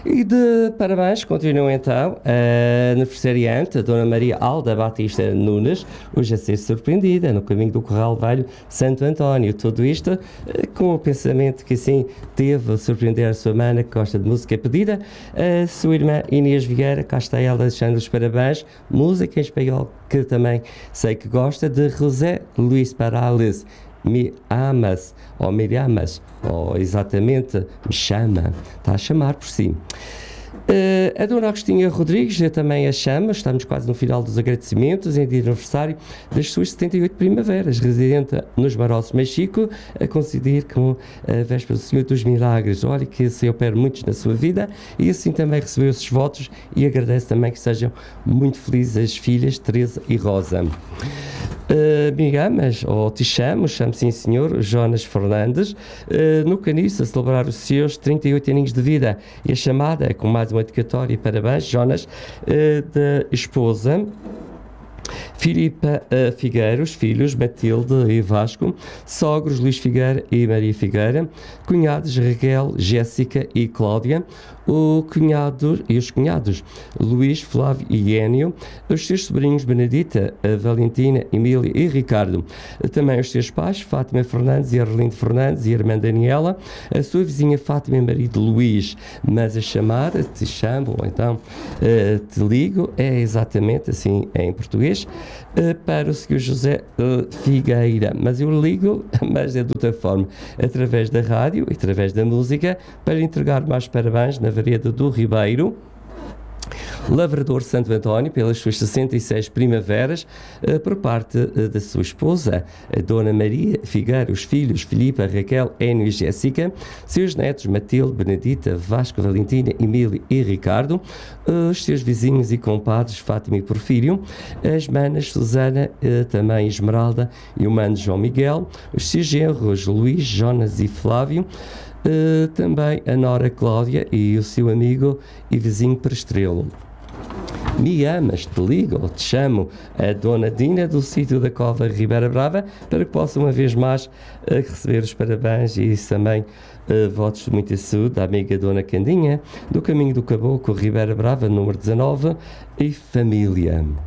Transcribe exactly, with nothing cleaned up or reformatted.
E de parabéns, continuam então a aniversariante, a Dona Maria Alda Batista Nunes, hoje a ser surpreendida no caminho do Corral Velho Santo António. Tudo isto eh, com o pensamento que assim teve a surpreender a sua mana, que gosta de música pedida, a sua irmã Inês Vieira. Cá está ela deixando os parabéns, música em espanhol que também sei que gosta, de José Luís Parales. Me amas, ou me amas, ou exatamente me chama, está a chamar por si. Uh, a Dona Agostinha Rodrigues, eu também a chamo, estamos quase no final dos agradecimentos, em dia de aniversário das suas setenta e oito primaveras, residente nos Maroços, México, a coincidir com a véspera do Senhor dos Milagres. Olha que se opera muitos na sua vida e assim também recebeu esses votos e agradece também que sejam muito felizes as filhas Teresa e Rosa. Uh, me amas, ou te chamo, chamo sim senhor, Jonas Fernandes, uh, no Caniço, a celebrar os seus trinta e oito aninhos de vida. E a chamada é com mais uma dedicatória e parabéns, Jonas, uh, da esposa Filipa uh, Figueiros, filhos Matilde e Vasco, sogros Luís Figueira e Maria Figueira, cunhados Raquel, Jéssica e Cláudia, o cunhado e os cunhados Luís, Flávio e Énio, os seus sobrinhos Benedita, Valentina, Emília e Ricardo, também os seus pais Fátima Fernandes e Arlindo Fernandes e a irmã Daniela, a sua vizinha Fátima e marido Luís. Mas a chamada, te chamo, ou então uh, te ligo, é exatamente assim em português, uh, para o senhor José uh, Figueira, mas eu ligo, mas é de outra forma, através da rádio e através da música, para entregar mais parabéns na Vereda do Ribeiro, Lavrador Santo António, pelas suas sessenta e seis primaveras, uh, por parte uh, da sua esposa, a Dona Maria Figueira, os filhos Filipa, Raquel, Énio e Jéssica, seus netos Matilde, Benedita, Vasco, Valentina, Emília e Ricardo, uh, os seus vizinhos e compadres Fátima e Porfírio, as manas Susana, uh, também Esmeralda e o mano João Miguel, os seus genros Luís, Jonas e Flávio, Uh, também a Nora Cláudia e o seu amigo e vizinho Prestrelo. Me amas, te ligo ou te chamo, a Dona Dina do sítio da Cova Ribeira Brava, para que possa uma vez mais uh, receber os parabéns e isso também uh, votos de muita saúde à amiga Dona Candinha, do Caminho do Caboclo, Ribeira Brava, número dezanove, e família.